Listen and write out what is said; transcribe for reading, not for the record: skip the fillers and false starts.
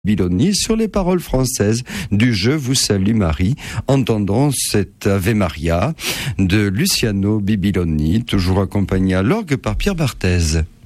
Bibiloni sur les paroles françaises du Je vous salue Marie. Entendons cet Ave Maria de Luciano Bibiloni, toujours accompagné à l'orgue par Pierre Barthez.